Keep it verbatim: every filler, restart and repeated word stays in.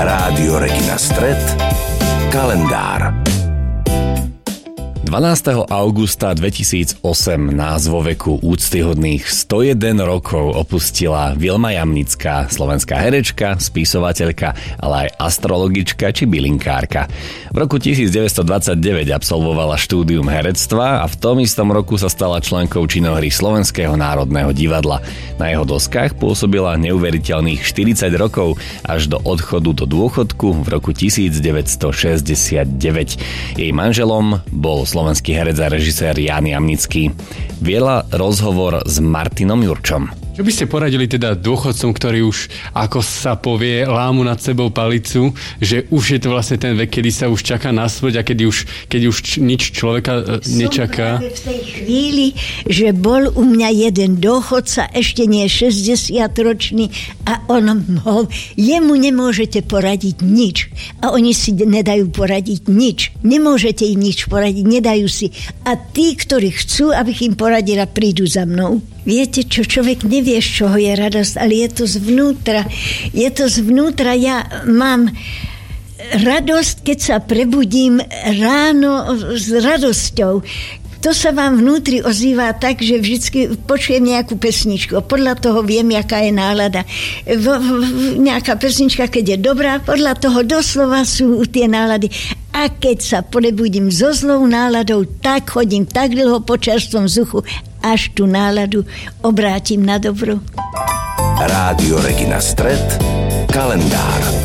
Rádio Regina Stret, kalendár. dvanásteho augusta dvetisícosem nás vo veku úctyhodných sto jeden rokov opustila Vilma Jamnická, slovenská herečka, spisovateľka, ale aj astrologička či bylinkárka. V roku devätnásťstodvadsaťdeväť absolvovala štúdium herectva a v tom istom roku sa stala členkou činohry Slovenského národného divadla. Na jeho doskách pôsobila neuveriteľných štyridsať rokov až do odchodu do dôchodku v roku devätnásťstošesťdesiatdeväť. Jej manželom bol slovenský herec a režisér Ján Jamnický. Viedla rozhovor s Martinom Jurčom. Čo by ste poradili teda dôchodcom, ktorí už, ako sa povie, lámu nad sebou palicu, že už je to vlastne ten vek, kedy sa už čaká na smrť a kedy už, keď už č- nič človeka nečaká? Som práve v tej chvíli, že bol u mňa jeden dôchodca, ešte nie šesťdesiatročný a on ho, jemu nemôžete poradiť nič. A oni si nedajú poradiť nič. Nemôžete im nič poradiť, nedajú si. A tí, ktorí chcú, abych im poradila, prídu za mnou. Viete čo, človek nevie, z čoho je radosť, ale je to zvnútra. Je to zvnútra. Ja mám radosť, keď sa prebudím ráno s radosťou. To sa vám vnútri ozýva tak, že vždycky počujem nejakú pesničku. Podľa toho viem, jaká je nálada. V, v, nejaká pesnička, keď je dobrá, podľa toho doslova sú tie nálady. A keď sa prebudím so zlou náladou, tak chodím tak dlho po čerstvom vzduchu, až tú náladu obrátim na dobro. Rádio Regina Stret, kalendár.